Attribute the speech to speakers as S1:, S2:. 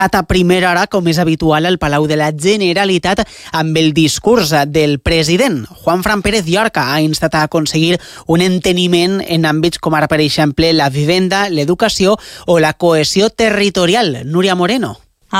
S1: A primera hora, com és habitual, al Palau de la Generalitat amb el discurs del president. Juanfran Pérez Llorca ha instat a aconseguir un enteniment en àmbits com ara, per exemple, la vivenda, l'educació o la cohesió territorial. Núria Moreno.